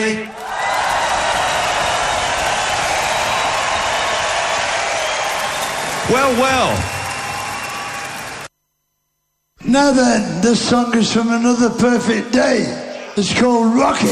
day. Well, well. Now then, this song is from Another Perfect Day. It's called Rockin'.